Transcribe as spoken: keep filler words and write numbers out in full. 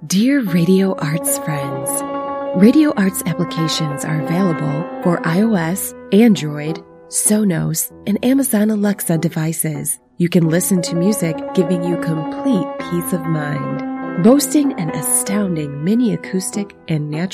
Dear Radio Arts friends, Radio Arts applications are available for iOS, Android, Sonos, and Amazon Alexa devices. You can listen to music giving you complete peace of mind. Boasting an astounding mini acoustic and natural